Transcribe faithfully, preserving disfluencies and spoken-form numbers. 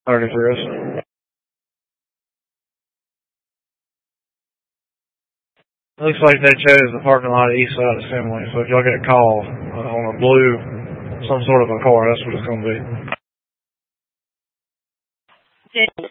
thirty for us. Looks like they chose the parking lot east side assembly, so if y'all get a call uh, on a blue, some sort of a car, that's what it's going to be.